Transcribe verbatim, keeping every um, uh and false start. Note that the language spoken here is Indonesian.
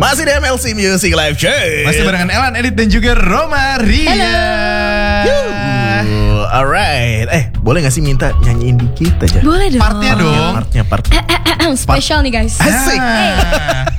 Masih di M L C Music Live Check. Masih barengan Elan, Edit dan juga Roma Ria. Yuh, alright. Eh, boleh gak sih minta nyanyiin dikit aja? Boleh dong. Partnya dong. Partnya, part. Spesial nih guys. Asik. Ah.